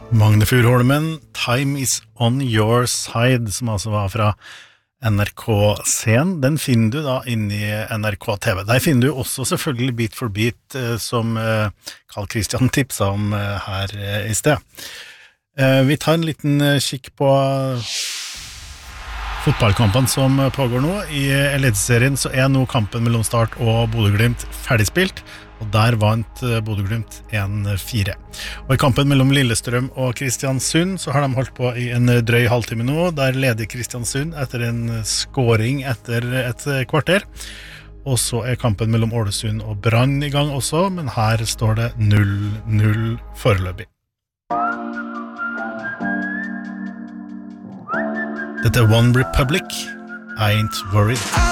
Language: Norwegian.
Magne Furholmen, Time is on your side, som altså var fra NRK-scenen. Den finner du da inne i NRK TV. Der finner du også selvfølgelig Beat for Beat, som Carl Christian tipsa om her i sted. Vi tar en liten kikk på fotballkampen som pågår nå. I Eliteserien så nå kampen mellom Start og Bodø/Glimt ferdigspilt, og der vant Bodø/Glimt 1-4. Og i kampen mellom Lillestrøm og Kristiansund så har de holdt på i en drøy halvtime nå. Der leder Kristiansund etter en scoring etter et kvarter. Og så kampen mellom Ålesund og Brann i gang også, men her står det 0-0 foreløpig. Dette One Republic, I Ain't Worried.